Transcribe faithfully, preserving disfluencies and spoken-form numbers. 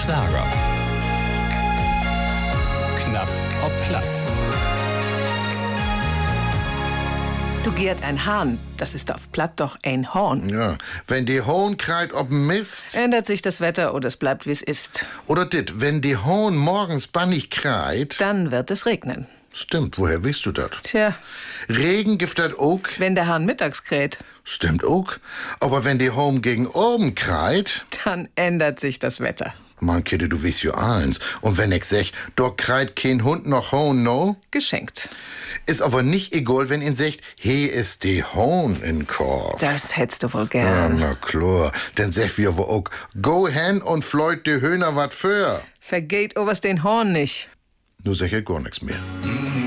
Schlager. Knapp ob platt. Du Gerd, ein Hahn, das ist auf Platt doch ein Horn. Ja, wenn die Hohn kreit ob Mist. Ändert sich das Wetter oder es bleibt, wie es ist. Oder dit, wenn die Hohn morgens bannig kreit. Dann wird es regnen. Stimmt, woher weißt du das? Tja, Regen gibt das auch. wenn der Hahn mittags kräht, Stimmt auch. Aber wenn die Hohn gegen oben kreit. dann ändert sich das Wetter. Mann, Kidde, du weißt ja eins. Und wenn ich sag, doch kreit kein Hund noch Hohn, no? Geschenkt. Ist aber nicht egal, wenn ihn sagt, he ist die Hohn in Korf. Das hättest du wohl Ja, gern. na klar. Dann sag wir aber auch, go hen und fleut die Höhner wat für. Vergeht oberst den Horn nicht. Nur sag ich gar nix mehr.